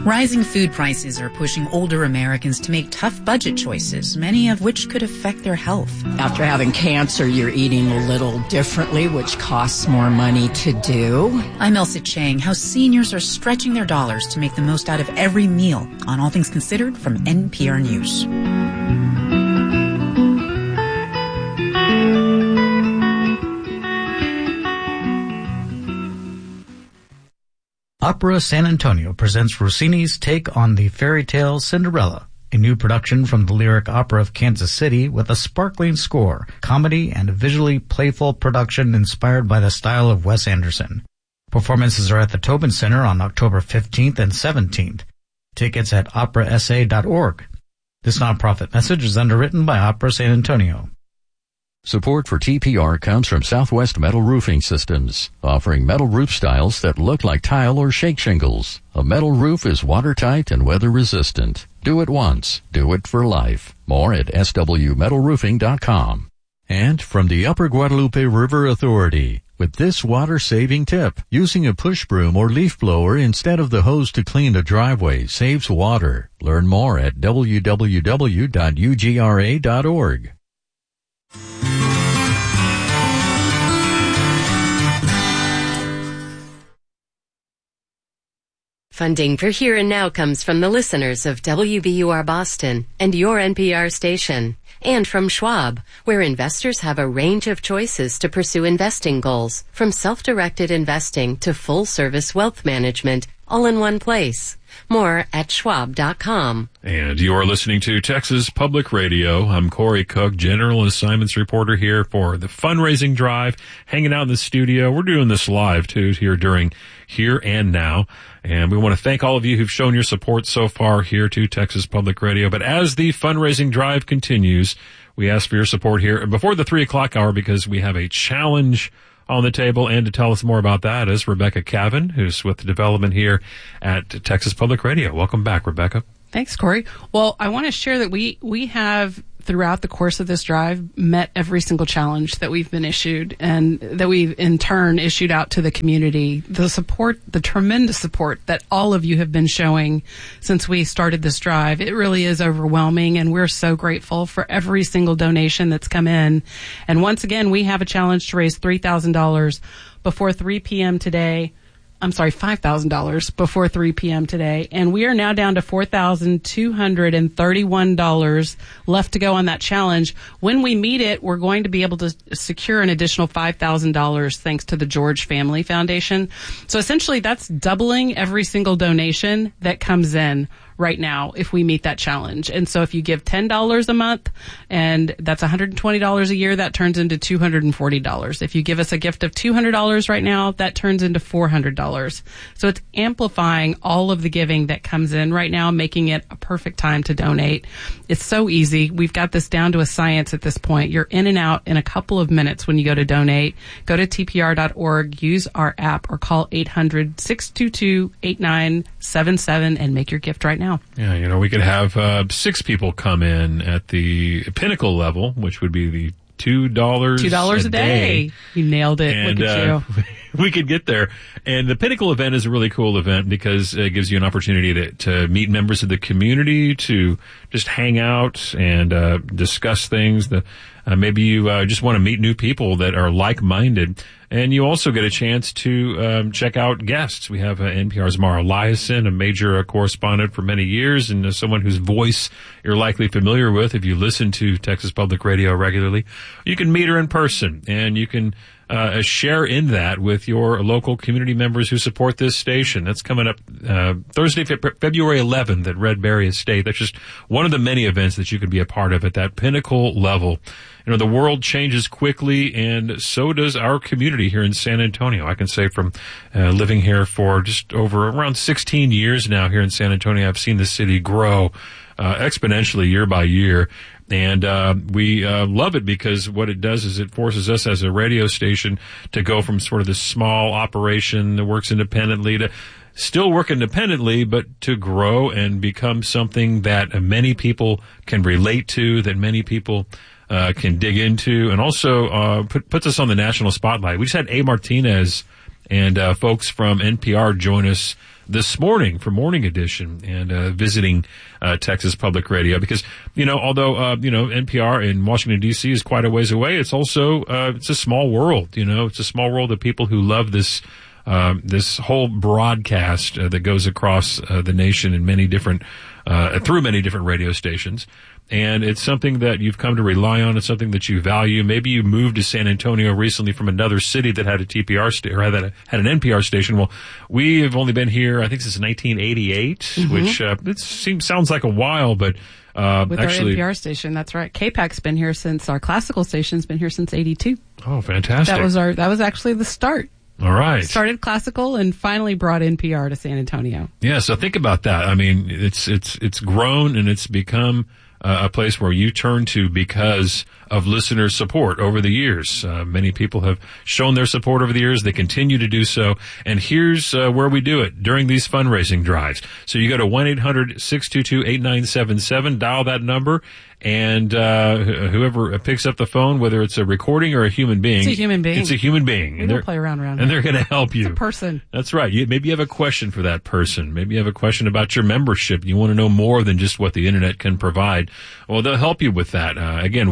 Rising food prices are pushing older Americans to make tough budget choices, many of which could affect their health. After having cancer, you're eating a little differently, which costs more money to do. I'm Elsa Chang. How seniors are stretching their dollars to make the most out of every meal on All Things Considered from NPR News. Opera San Antonio presents Rossini's take on the fairy tale Cinderella, a new production from the Lyric Opera of Kansas City with a sparkling score, comedy, and a visually playful production inspired by the style of Wes Anderson. Performances are at the Tobin Center on October 15th and 17th. Tickets at operasa.org. This nonprofit message is underwritten by Opera San Antonio. Support for TPR comes from Southwest Metal Roofing Systems, offering metal roof styles that look like tile or shake shingles. A metal roof is watertight and weather-resistant. Do it once. Do it for life. More at swmetalroofing.com. And from the Upper Guadalupe River Authority, with this water-saving tip, using a push broom or leaf blower instead of the hose to clean a driveway saves water. Learn more at www.ugra.org. Funding for Here and Now comes from the listeners of WBUR Boston and your NPR station, and from Schwab, where investors have a range of choices to pursue investing goals, from self-directed investing to full-service wealth management, all in one place. More at schwab.com. And you are listening to Texas Public Radio. I'm Corey Cook, General Assignments Reporter here for the fundraising drive, hanging out in the studio. We're doing this live, too, here during Here and Now. And we want to thank all of you who've shown your support so far here to Texas Public Radio. But as the fundraising drive continues, we ask for your support here before the 3 o'clock hour because we have a challenge on the table. And to tell us more about that is Rebecca Cavan, who's with the development here at Texas Public Radio. Welcome back, Rebecca. Thanks, Corey. Well, I want to share that we have, throughout the course of this drive, met every single challenge that we've been issued and that we've in turn issued out to the community. The support, the tremendous support that all of you have been showing since we started this drive, it really is overwhelming, and we're so grateful for every single donation that's come in. And once again, we have a challenge to raise $3,000 before 3 p.m. today. I'm sorry, $5,000 before 3 p.m. today. And we are now down to $4,231 left to go on that challenge. When we meet it, we're going to be able to secure an additional $5,000 thanks to the George Family Foundation. So essentially, that's doubling every single donation that comes in right now if we meet that challenge. And so if you give $10 a month, and that's $120 a year, that turns into $240. If you give us a gift of $200 right now, that turns into $400. So it's amplifying all of the giving that comes in right now, making it a perfect time to donate. It's so easy. We've got this down to a science at this point. You're in and out in a couple of minutes when you go to donate. Go to tpr.org, use our app, or call 800-622-8977 and make your gift right now. Yeah, you know, we could have 6 people come in at the pinnacle level, which would be the $2 a day. You nailed it. And, look at you. We could get there. And the Pinnacle event is a really cool event because it gives you an opportunity to meet members of the community, to just hang out and discuss things. Maybe you just want to meet new people that are like-minded. And you also get a chance to check out guests. We have NPR's Mara Liasson, a major correspondent for many years, and someone whose voice you're likely familiar with if you listen to Texas Public Radio regularly. You can meet her in person, and you can share in that with your local community members who support this station. That's coming up Thursday, February 11th at Red Berry Estate. That's just one of the many events that you could be a part of at that pinnacle level. You know, the world changes quickly, and so does our community here in San Antonio. I can say from living here for just over around 16 years now here in San Antonio, I've seen the city grow exponentially year by year. And we love it because what it does is it forces us as a radio station to go from sort of this small operation that works independently to still work independently, but to grow and become something that many people can relate to, that many people can dig into, and also puts us on the national spotlight. We just had A. Martinez and folks from NPR join us this morning for Morning Edition and visiting Texas Public Radio because, although, NPR in Washington, D.C. is quite a ways away, it's also it's a small world. It's a small world of people who love this whole broadcast that goes across the nation in many different through many different radio stations. And it's something that you've come to rely on. It's something that you value. Maybe you moved to San Antonio recently from another city that had a TPR or had an NPR station. Well, we have only been here, I think, since 1988, which sounds like a while, but with actually, our NPR station, that's right. KPAC's been here since our classical station's been here since '82. Oh, fantastic! That was actually the start. All right. Started classical and finally brought NPR to San Antonio. Yeah, so think about that. I mean, it's grown and it's become a place where you turn to because of listener support over the years. Many people have shown their support over the years. They continue to do so. And here's where we do it during these fundraising drives. So you go to 1-800-622-8977, dial that number, and whoever picks up the phone, whether it's a recording or a human being. It's a human being. It's a human being. We don't play around. And they're going to help you. It's a person. That's right. Maybe you have a question for that person. Maybe you have a question about your membership. You want to know more than just what the internet can provide. Well, they'll help you with that. Again,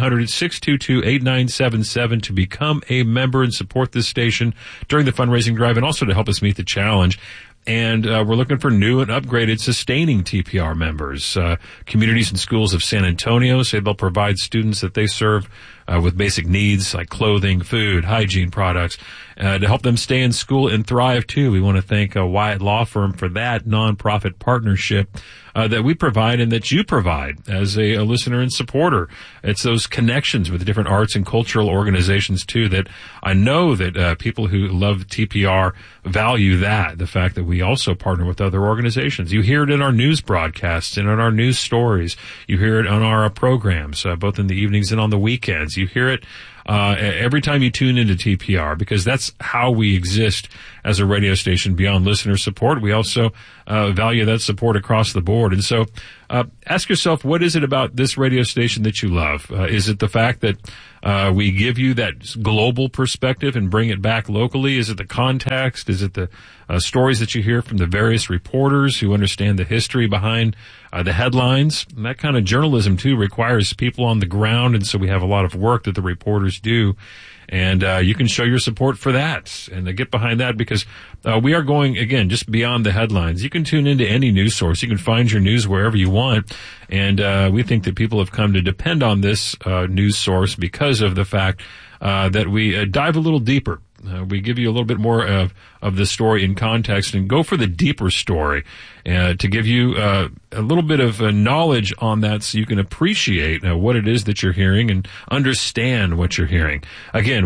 1-800-622-8977 to become a member and support this station during the fundraising drive and also to help us meet the challenge. And we're looking for new and upgraded sustaining TPR members. Communities and schools of San Antonio say they'll provide students that they serve with basic needs like clothing, food, hygiene products to help them stay in school and thrive too. We want to thank Wyatt Law Firm for that nonprofit partnership that we provide and that you provide as a listener and supporter. It's those connections with different arts and cultural organizations too that I know that people who love TPR value that, the fact that we also partner with other organizations. You hear it in our news broadcasts and in our news stories. You hear it on our programs, both in the evenings and on the weekends. You hear it every time you tune into TPR because that's how we exist as a radio station beyond listener support. We also value that support across the board. And so ask yourself, what is it about this radio station that you love? Is it the fact that we give you that global perspective and bring it back locally? Is it the context? Is it the stories that you hear from the various reporters who understand the history behind the headlines? And that kind of journalism, too, requires people on the ground, and so we have a lot of work that the reporters do. And you can show your support for that and get behind that because we are going, again, just beyond the headlines. You can tune into any news source. You can find your news wherever you want. And we think that people have come to depend on this news source because of the fact that we dive a little deeper. We give you a little bit more of the story in context and go for the deeper story to give you a little bit of knowledge on that so you can appreciate what it is that you're hearing and understand what you're hearing. Again,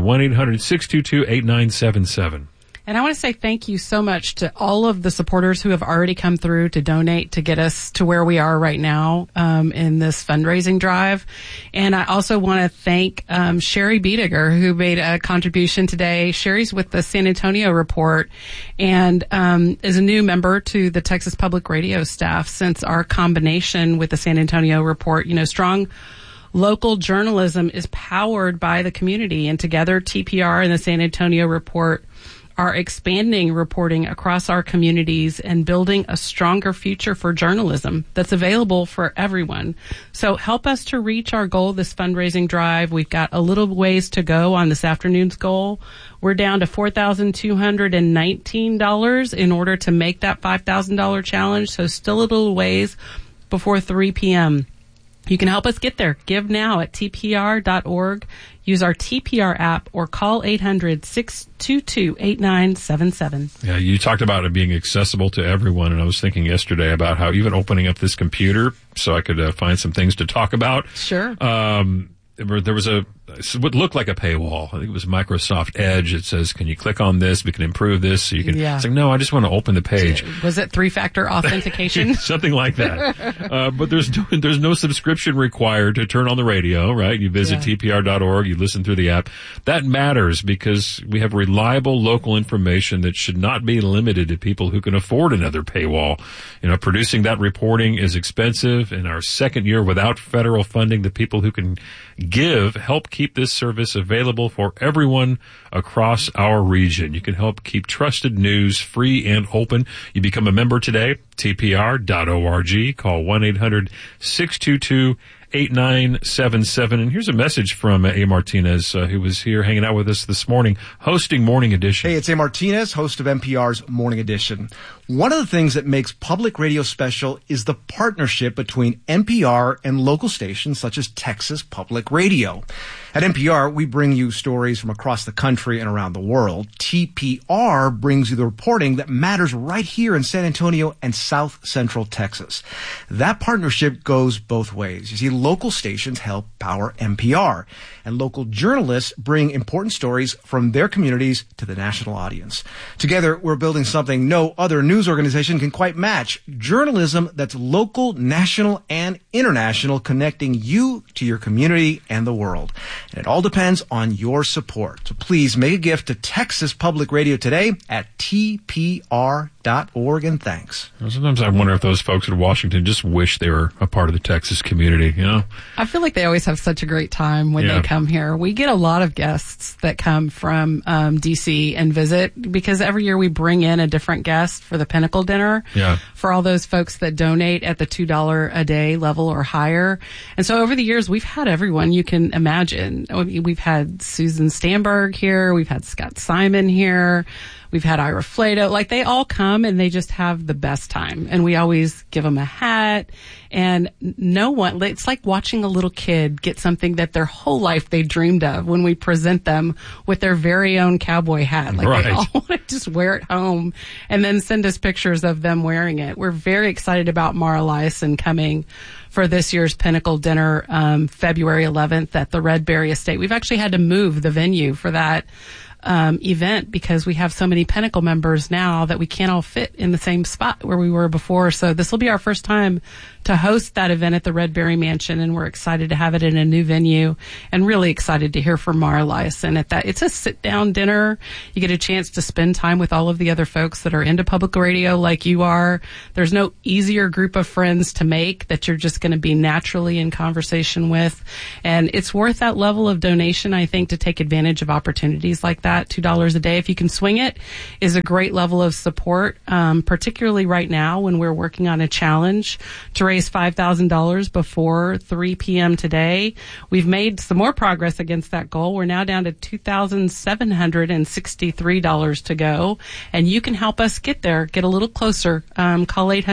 1-800-622-8977. And I want to say thank you so much to all of the supporters who have already come through to donate to get us to where we are right now in this fundraising drive. And I also want to thank Sherry Biediger, who made a contribution today. Sherry's with the San Antonio Report and is a new member to the Texas Public Radio staff since our combination with the San Antonio Report. Strong local journalism is powered by the community, and together TPR and the San Antonio Report are expanding reporting across our communities and building a stronger future for journalism that's available for everyone. So help us to reach our goal, this fundraising drive. We've got a little ways to go on this afternoon's goal. We're down to $4,219 in order to make that $5,000 challenge. So still a little ways before 3 p.m. You can help us get there. Give now at tpr.org. Use our TPR app or call 800-622-8977. Yeah, you talked about it being accessible to everyone, and I was thinking yesterday about how even opening up this computer so I could find some things to talk about. Sure. There was what looked like a paywall. I think it was Microsoft Edge. It says, can you click on this? We can improve this. So you can, It's like, no, I just want to open the page. Was it 3-factor authentication? Something like that. But there's no subscription required to turn on the radio, right? You visit tpr.org, you listen through the app. That matters because we have reliable local information that should not be limited to people who can afford another paywall. Producing that reporting is expensive. In our second year without federal funding, the people who can help keep this service available for everyone across our region. You can help keep trusted news free and open. You become a member today, tpr.org. Call 1-800-622-8977. And here's a message from A. Martinez, who was here hanging out with us this morning, hosting Morning Edition. Hey, it's A. Martinez, host of NPR's Morning Edition. One of the things that makes public radio special is the partnership between NPR and local stations such as Texas Public Radio. At NPR, we bring you stories from across the country and around the world. TPR brings you the reporting that matters right here in San Antonio and South Central Texas. That partnership goes both ways. You see, local stations help power NPR, and local journalists bring important stories from their communities to the national audience. Together, we're building something no other news organization can quite match. Journalism that's local, national, and international, connecting you to your community and the world. And it all depends on your support. So please make a gift to Texas Public Radio today at tpr.org, and thanks. Sometimes I wonder if those folks in Washington just wish they were a part of the Texas community, you know? I feel like they always have such a great time when they come here. We get a lot of guests that come from D.C. and visit, because every year we bring in a different guest for the Pinnacle Dinner for all those folks that donate at the $2 a day level or higher. And so over the years, we've had everyone you can imagine. We've had Susan Stamberg here. We've had Scott Simon here. We've had Ira Flato. Like, they all come and they just have the best time. And we always give them a hat. And it's like watching a little kid get something that their whole life they dreamed of when we present them with their very own cowboy hat. Like, they all want to just wear it home and then send us pictures of them wearing it. We're very excited about Mara Liasson coming for this year's Pinnacle Dinner, February 11th at the Redberry Estate. We've actually had to move the venue for that event because we have so many Pinnacle members now that we can't all fit in the same spot where we were before. So this will be our first time to host that event at the Redberry Mansion, and we're excited to have it in a new venue and really excited to hear from Mara Liasson at that. It's a sit-down dinner. You get a chance to spend time with all of the other folks that are into public radio like you are. There's no easier group of friends to make that you're just going to be naturally in conversation with. And it's worth that level of donation, I think, to take advantage of opportunities like that. $2 a day, if you can swing it, is a great level of support, particularly right now when we're working on a challenge to raise $5,000 before 3 p.m. today. We've made some more progress against that goal. We're now down to $2,763 to go, and you can help us get there, get a little closer. Call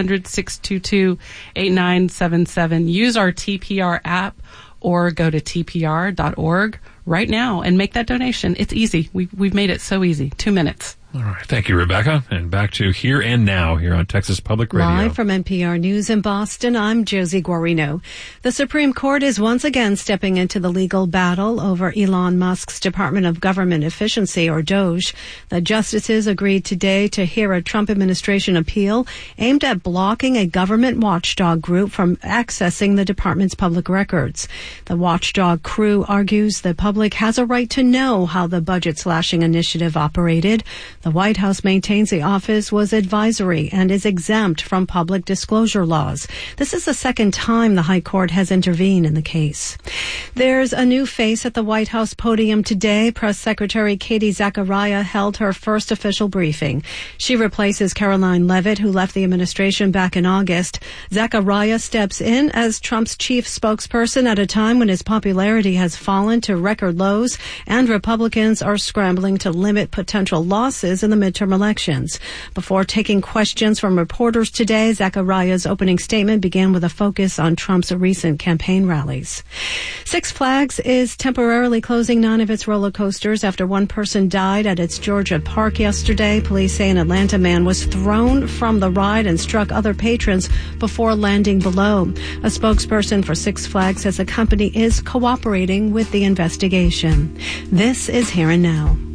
800-622-8977. Use our TPR app or go to tpr.org right now and make that donation. It's easy. We've made it so easy. 2 minutes. All right. Thank you, Rebecca. And back to Here and Now here on Texas Public Radio. Live from NPR News in Boston, I'm Josie Guarino. The Supreme Court is once again stepping into the legal battle over Elon Musk's Department of Government Efficiency, or DOGE. The justices agreed today to hear a Trump administration appeal aimed at blocking a government watchdog group from accessing the department's public records. The watchdog crew argues the public has a right to know how the budget slashing initiative operated. The White House maintains the office was advisory and is exempt from public disclosure laws. This is the second time the High Court has intervened in the case. There's a new face at the White House podium today. Press Secretary Katie Zachariah held her first official briefing. She replaces Caroline Leavitt, who left the administration back in August. Zachariah steps in as Trump's chief spokesperson at a time when his popularity has fallen to record lows and Republicans are scrambling to limit potential losses in the midterm elections. Before taking questions from reporters today, Zachariah's opening statement began with a focus on Trump's recent campaign rallies. Six Flags is temporarily closing 9 of its roller coasters after one person died at its Georgia park yesterday. Police say an Atlanta man was thrown from the ride and struck other patrons before landing below. A spokesperson for Six Flags says the company is cooperating with the investigation. This is Here and Now.